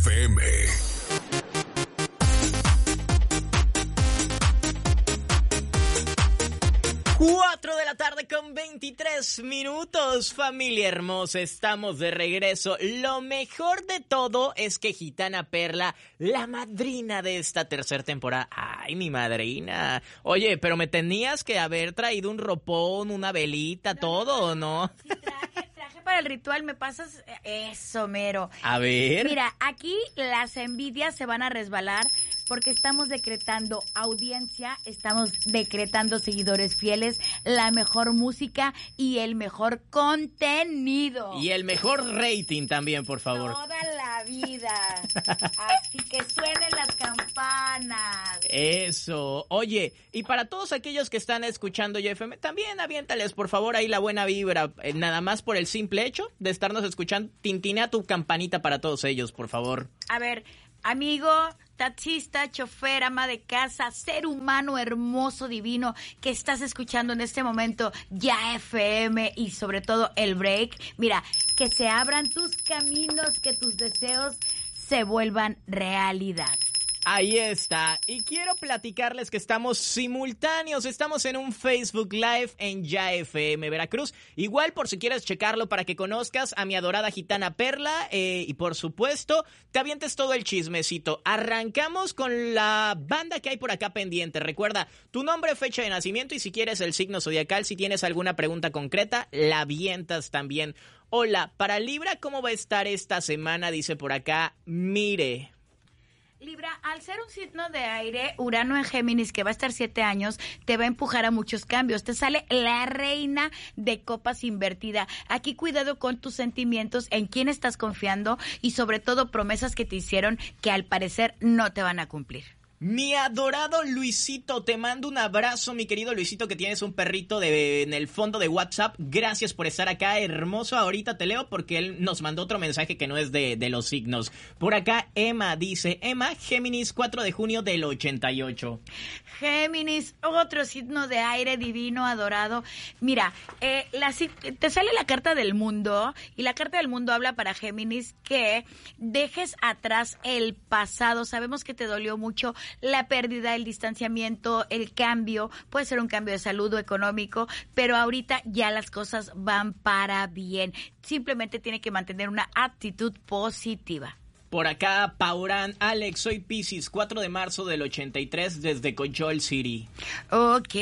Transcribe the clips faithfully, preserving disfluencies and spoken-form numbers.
F M. Cuatro de la tarde con veintitrés minutos, familia hermosa, estamos de regreso. Lo mejor de todo es que Gitana Perla, la madrina de esta tercera temporada, ay, mi madrina, oye, pero me tenías que haber traído un ropón, una velita, no, todo, ¿o no? Sí, traje, traje para el ritual, me pasas eso, mero. A ver. Mira, aquí las envidias se van a resbalar porque estamos decretando audiencia, estamos decretando seguidores fieles, la mejor música y el mejor contenido. Y el mejor rating también, por favor. Toda la vida. Así que suenen las campanas. Eso. Oye, y para todos aquellos que están escuchando Y F M, también aviéntales, por favor, ahí la buena vibra. Eh, nada más por el simple hecho de estarnos escuchando, tintinea tu campanita para todos ellos, por favor. A ver, amigo, taxista, chofer, ama de casa, ser humano hermoso, divino, que estás escuchando en este momento Ya F M y sobre todo el break. Mira, que se abran tus caminos, que tus deseos se vuelvan realidad. Ahí está, y quiero platicarles que estamos simultáneos, estamos en un Facebook Live en Ya F M Veracruz, igual por si quieres checarlo para que conozcas a mi adorada Gitana Perla, eh, y por supuesto, te avientes todo el chismecito. Arrancamos con la banda que hay por acá pendiente. Recuerda, tu nombre, fecha de nacimiento y si quieres el signo zodiacal, si tienes alguna pregunta concreta, la avientas también. Hola, para Libra, ¿cómo va a estar esta semana? Dice por acá, mire... Libra, al ser un signo de aire, Urano en Géminis, que va a estar siete años, te va a empujar a muchos cambios. Te sale la reina de copas invertida. Aquí cuidado con tus sentimientos, en quién estás confiando y sobre todo promesas que te hicieron que al parecer no te van a cumplir. Mi adorado Luisito, te mando un abrazo, mi querido Luisito, que tienes un perrito de, en el fondo de WhatsApp. Gracias por estar acá, hermoso. Ahorita te leo porque él nos mandó otro mensaje que no es de, de los signos. Por acá Emma dice, Emma, Géminis, cuatro de junio del ochenta y ocho. Géminis, otro signo de aire divino, adorado. Mira, eh, la, te sale la carta del mundo y la carta del mundo habla para Géminis que dejes atrás el pasado. Sabemos que te dolió mucho la pérdida, el distanciamiento, el cambio, puede ser un cambio de salud o económico, pero ahorita ya las cosas van para bien. Simplemente tiene que mantener una actitud positiva. Por acá, Paurán, Alex, soy Piscis, cuatro de marzo del ochenta y tres desde Coyol City. Ok,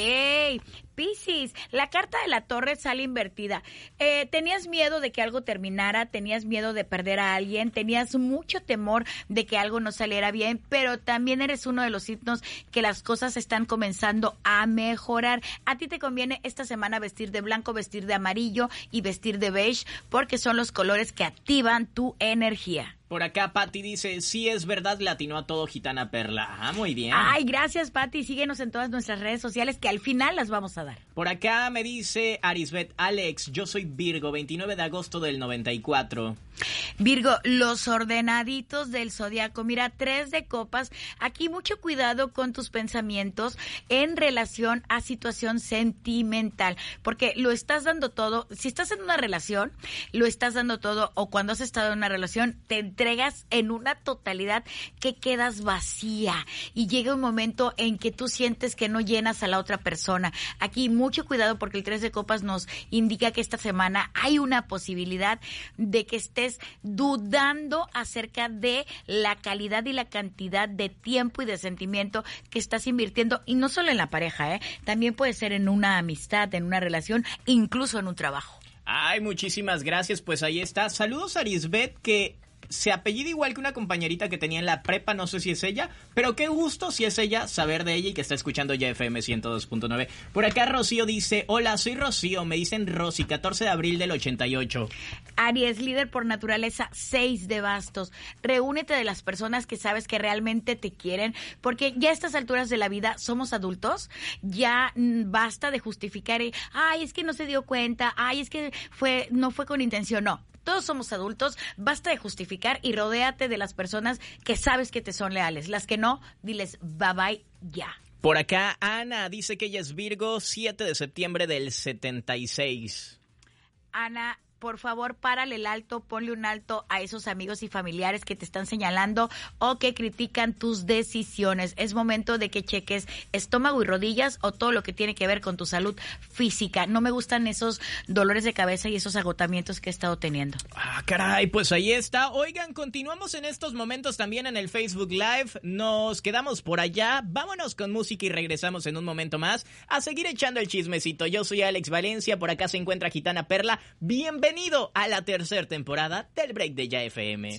Piscis, la carta de la torre sale invertida. Eh, tenías miedo de que algo terminara, tenías miedo de perder a alguien, tenías mucho temor de que algo no saliera bien, pero también eres uno de los signos que las cosas están comenzando a mejorar. A ti te conviene esta semana vestir de blanco, vestir de amarillo y vestir de beige, porque son los colores que activan tu energía. Por acá, Pati dice, sí es verdad, le atinó a todo Gitana Perla. Ah, muy bien. Ay, gracias, Pati. Síguenos en todas nuestras redes sociales que al final las vamos a dar. Por acá me dice Arisbet, Alex, yo soy Virgo, veintinueve de agosto del noventa y cuatro. Virgo, los ordenaditos del zodiaco. Mira, tres de copas. Aquí mucho cuidado con tus pensamientos en relación a situación sentimental, porque lo estás dando todo. Si estás en una relación, lo estás dando todo, o cuando has estado en una relación, te entregas en una totalidad que quedas vacía y llega un momento en que tú sientes que no llenas a la otra persona. Aquí mucho cuidado porque el tres de copas nos indica que esta semana hay una posibilidad de que estés dudando acerca de la calidad y la cantidad de tiempo y de sentimiento que estás invirtiendo, y no solo en la pareja, ¿eh? También puede ser en una amistad, en una relación, incluso en un trabajo. Ay, muchísimas gracias, pues ahí está. Saludos a Arisbet, que se apellida igual que una compañerita que tenía en la prepa, no sé si es ella, pero qué gusto si es ella saber de ella y que está escuchando Ya F M ciento dos punto nueve. Por acá Rocío dice, hola, soy Rocío, me dicen Rosy, catorce de abril del ochenta y ocho. Aries, líder por naturaleza, seis de bastos. Reúnete de las personas que sabes que realmente te quieren, porque ya a estas alturas de la vida somos adultos, ya basta de justificar, y, ay, es que no se dio cuenta, ay, es que fue no fue con intención, no. Todos somos adultos, basta de justificar y rodéate de las personas que sabes que te son leales. Las que no, diles bye bye ya. Por acá Ana dice que ella es Virgo, siete de septiembre del setenta y seis. Ana, por favor, párale el alto, ponle un alto a esos amigos y familiares que te están señalando o que critican tus decisiones. Es momento de que cheques estómago y rodillas o todo lo que tiene que ver con tu salud física. No me gustan esos dolores de cabeza y esos agotamientos que he estado teniendo. Ah, caray, pues ahí está. Oigan, continuamos en estos momentos también en el Facebook Live. Nos quedamos por allá. Vámonos con música y regresamos en un momento más a seguir echando el chismecito. Yo soy Alex Valencia, por acá se encuentra Gitana Perla. Bienvenido a la tercera temporada del Break de Ya F M.